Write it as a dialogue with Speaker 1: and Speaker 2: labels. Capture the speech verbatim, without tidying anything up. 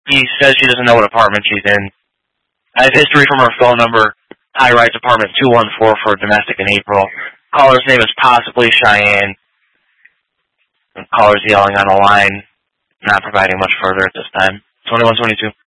Speaker 1: He says she doesn't know what apartment she's in. I have history from her phone number, high-rise apartment two one four for domestic in April. Caller's name is possibly Cheyenne. And caller's yelling on the line, not providing much further at this time. twenty-one twenty-two.